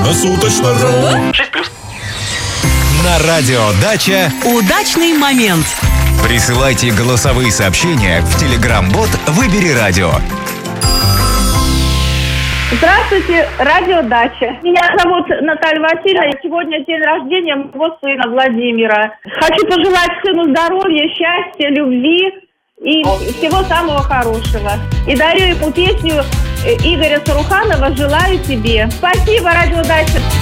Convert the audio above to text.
Круглосуточно.ру. 6+. На радио «Дача» Удачный момент. присылайте голосовые сообщения в Telegram-бот «Выбери радио». Здравствуйте, радио «Дача». Меня зовут Наталья Васильевна. Сегодня день рождения моего сына Владимира. Хочу пожелать сыну здоровья, счастья, любви и всего самого хорошего. И дарю ему песню Игоря Саруханова «Желаю тебе». Спасибо, радио «Дача».